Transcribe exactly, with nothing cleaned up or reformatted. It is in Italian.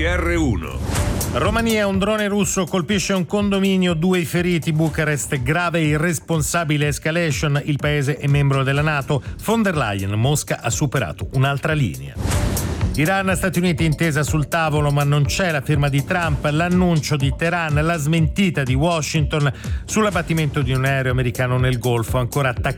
G R uno. Romania, un drone russo colpisce un condominio, due i feriti. Bucarest, grave e irresponsabile escalation, il paese è membro della NATO. Von der Leyen, Mosca ha superato un'altra linea. Iran, Stati Uniti, intesa sul tavolo, ma non c'è la firma di Trump, l'annuncio di Teheran, la smentita di Washington sull'abbattimento di un aereo americano nel Golfo, ancora attaccato